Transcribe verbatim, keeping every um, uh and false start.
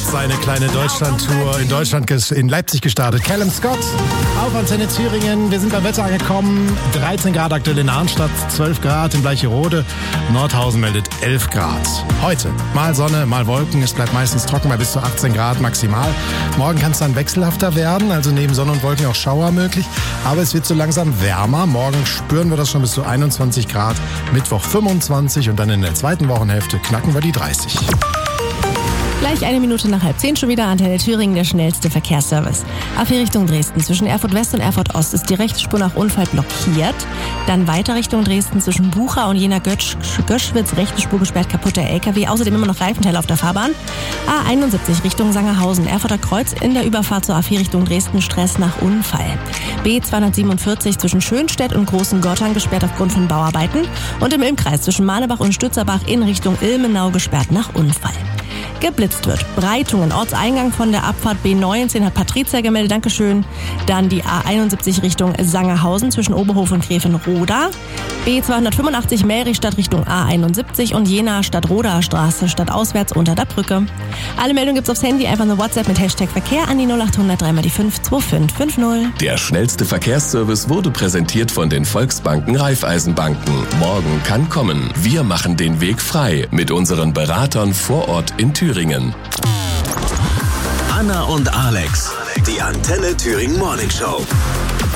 seine kleine Deutschland-Tour in Deutschland, in Leipzig gestartet. Callum Scott auf Antenne Thüringen. Wir sind beim Wetter angekommen. dreizehn Grad aktuell in Arnstadt, zwölf Grad in Bleicherode. Nordhausen meldet elf Grad. Heute mal Sonne, mal Wolken. Es bleibt meistens trocken bei bis zu achtzehn Grad maximal. Morgen kann es dann wechselhafter werden, also neben Sonne und Wolken auch Schauer möglich. Aber es wird so langsam wärmer. Morgen spüren wir das schon bis zu einundzwanzig Grad. Mittwoch fünfundzwanzig und dann in der zweiten Wochenhälfte knacken wir die dreißig. Gleich eine Minute nach halb zehn schon wieder Antenne Thüringen, der schnellste Verkehrsservice. A vier Richtung Dresden. Zwischen Erfurt West und Erfurt Ost ist die rechte Spur nach Unfall blockiert. Dann weiter Richtung Dresden zwischen Bucha und Jena-Göschwitz. Rechte Spur gesperrt, kaputter L K W. Außerdem immer noch Reifenteile auf der Fahrbahn. A einundsiebzig Richtung Sangerhausen. Erfurter Kreuz in der Überfahrt zur A vier Richtung Dresden. Stress nach Unfall. B zweihundertsiebenundvierzig zwischen Schönstedt und Großen Gottern gesperrt aufgrund von Bauarbeiten. Und im Ilmkreis zwischen Mahnebach und Stützerbach in Richtung Ilmenau gesperrt nach Unfall. Geblitzt wird. Breitungen. Ortseingang von der Abfahrt B neunzehn hat Patricia gemeldet. Dankeschön. Dann die A einundsiebzig Richtung Sangerhausen zwischen Oberhof und Gräfenroda. B zweihundertfünfundachtzig Melrichstadt Richtung A einundsiebzig und Jena Stadtroda Straße stadtauswärts unter der Brücke. Alle Meldungen gibt's aufs Handy. Einfach eine WhatsApp mit Hashtag Verkehr an die null acht hundert drei mal die fünf zwei fünf fünf null. Der schnellste Verkehrsservice wurde präsentiert von den Volksbanken Raiffeisenbanken. Morgen kann kommen. Wir machen den Weg frei mit unseren Beratern vor Ort in Thüringen. Anna und Alex, die Antenne Thüringen Morning Show.